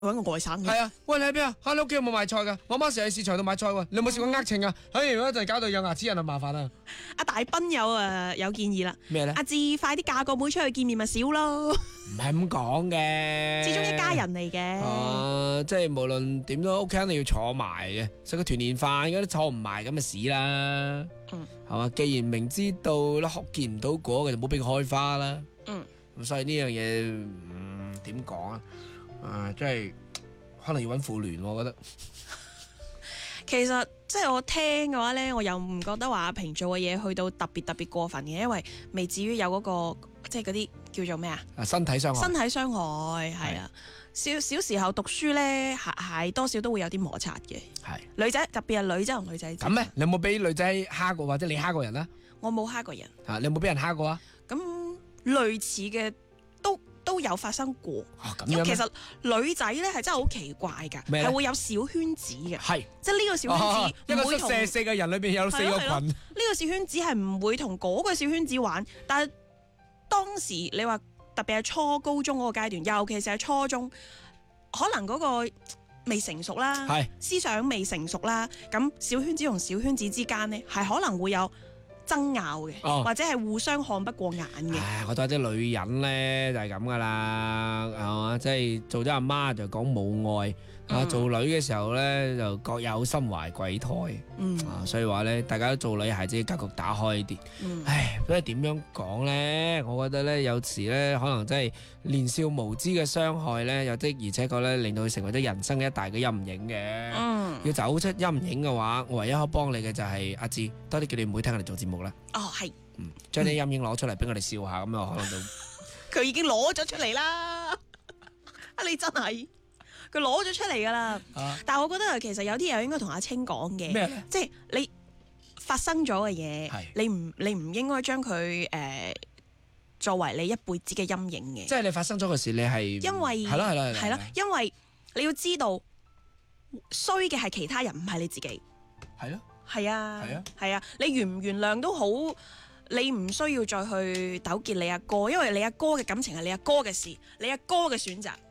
揾個外省嘅。 係啊，喂，你喺邊啊？你屋企有冇買菜㗎？我媽成日去市場度買菜喎，你有冇試過呃秤啊？如果一陣搞到有牙齒人就麻煩啦。 阿大斌有建議啦。 咩咧？ 阿志快啲嫁個妹出去見面咪少咯。 唔係咁講嘅， 始終一家人嚟嘅。 即係無論點都屋企肯定要坐埋嘅，食個團年飯，如果都坐唔埋咁咪屎啦。係嘛？既然明知道咧見唔到果嘅，就唔好俾佢開花啦。咁所以呢樣嘢點講啊？即係可能要揾婦聯，我覺得。 其實即係我聽嘅話咧，我又唔覺得話阿平做嘅嘢去到特別過分嘅，因為未至於有嗰個即係嗰啲叫做咩啊？ 身體傷害。身體傷害係啊，小時候讀書咧係多少都會有啲摩擦嘅。係女仔特別係女仔同女仔。咁咩？你有冇俾女仔蝦過或者你蝦過人啊？ 我冇蝦過人。 你有冇俾人蝦過啊？ 咁類似嘅都有發生過。因為其實女仔咧係真係好奇怪㗎，係會有小圈子嘅。係，即係呢個小圈子一個宿舍4個人裏邊有4個群。呢個小圈子係唔會同嗰個小圈子玩，但係當時你話特別係初高中嗰個階段，尤其是係初中，可能嗰個未成熟啦，思想未成熟啦，咁小圈子同小圈子之間呢，係可能會有爭拗嘅，或者係互相看不過眼嘅。 我覺得啲女人咧就係咁噶啦，係嘛，即係做咗阿媽就講母愛，做女嘅時候咧就各有心懷鬼胎，所以話咧大家都做女孩子格局打開啲。所以點樣講咧？我覺得咧有時咧可能真係年少無知嘅傷害咧，有的而且確咧令到佢成為咗人生嘅一大嘅陰影嘅。要走出陰影嘅話，我唯一可幫你嘅就係阿志，多啲叫你妹聽我哋做節目啦。係，將啲陰影攞出嚟俾我哋笑下，咁可能就佢已經攞咗出嚟啦。你真係佢攞咗出嚟噶啦。但係我覺得其實有啲嘢應該同阿清講嘅。咩咧？即係你發生咗嘅嘢，你唔應該將佢作為你一輩子嘅陰影嘅。 即係你發生咗嘅事，你係因為係咯， 因為你要知道衰嘅係其他人，唔係你自己。係咯。係啊，你原唔原諒都好，你唔需要再去糾結你阿哥，因為你阿哥嘅感情係你阿哥嘅事，你阿哥嘅選擇。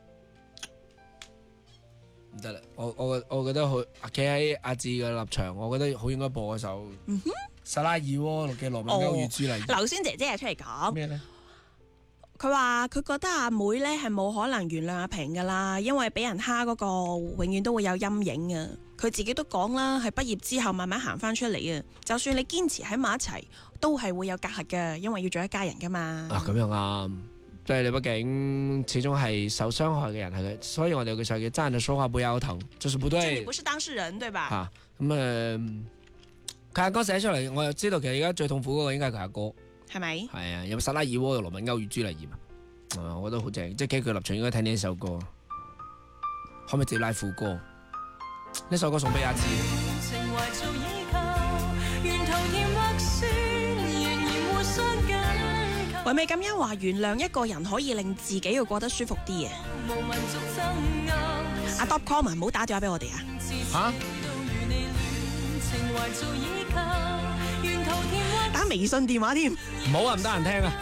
唔得啦，我覺得好企喺阿志嘅立場，我覺得好應該播嗰首薩拉爾窩嘅羅密歐與朱麗葉。 劉宣姐姐又出嚟講咩咧？ 佢話佢覺得阿妹咧係冇可能原諒阿平噶啦，因為俾人蝦嗰個永遠都會有陰影啊。佢自己都講啦，係畢業之後慢慢行翻出嚟啊。就算你堅持喺埋一齊，都係會有隔閡嘅，因為要做一家人噶嘛。咁樣啱，即係你畢竟始終係受傷害嘅人係佢，所以我哋有句說話叫站着說話不腰疼，就是不對。 你不是當事人對吧？ 佢阿哥寫出嚟，我又知道其實而家最痛苦嗰個應該係佢阿哥。 係咪？ 係啊，有薩拉爾窩嘅羅密歐與朱麗葉啊，我覺得好正，即係企佢立場應該聽呢一首歌，可唔可以直接拉副歌？呢首歌送俾阿志。 唯美感恩話原諒一個人可以令自己要過得舒服啲嘅。阿 Dotcom 唔好打電話俾我哋啊！打微信電話添， 唔好啊，唔得閒聽啊！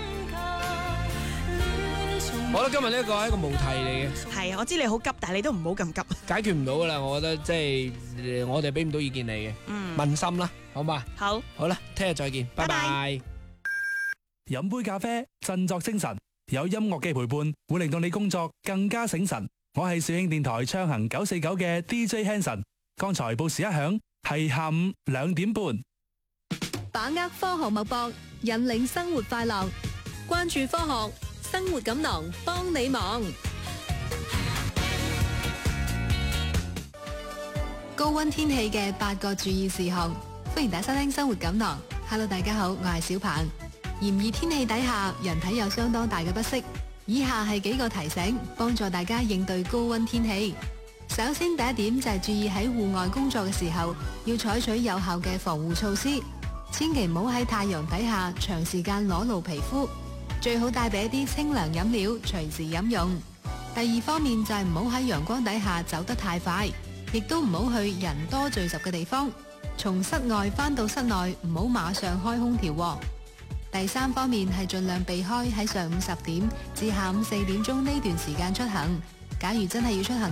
我覺得今日呢個係一個無題嚟嘅。 係啊，我知你好急，但係你都唔好咁急。 解決唔到噶啦，我覺得即係我哋俾唔到意見你嘅，問心啦，好嘛？好啦，聽日再見，拜拜。 飲杯咖啡，振作精神，有音樂嘅陪伴，會令到你工作更加醒神。我係肇慶電台暢行949嘅 DJ Hanson。剛才報時一響，係下午2點半。 把握科學脈搏，引領生活快樂。關注科學，生活錦囊幫你忙。高溫天氣嘅8個注意事項，歡迎大家收聽生活錦囊。Hello， 大家好，我係小鵬。炎熱天氣底下，人體有相當大嘅不適。以下係幾個提醒，幫助大家應對高溫天氣。首先，第一點就係注意喺戶外工作嘅時候，要採取有效嘅防護措施，千祈唔好喺太陽底下長時間裸露皮膚，最好帶備一啲清涼飲料，隨時飲用。第二方面就係唔好喺陽光底下走得太快，亦都唔好去人多聚集嘅地方。從室外返到室內，唔好馬上開空調。第三方面係盡量避開喺上午10點至下午4點鐘呢段時間出行， 假如真係要出行，